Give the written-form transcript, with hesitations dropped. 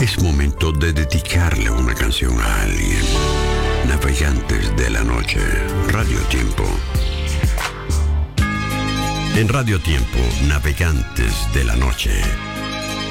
Es momento de dedicarle una canción a alguien. Navegantes de la noche, Radio Tiempo. En Radio Tiempo, Navegantes de la noche.